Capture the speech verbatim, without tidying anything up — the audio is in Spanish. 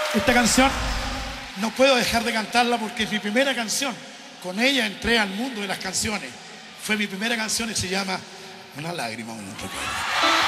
Esta canción no puedo dejar de cantarla porque es mi primera canción. Con ella entré al mundo de las canciones. Fue mi primera canción y se llama Una lágrima, un pequeño.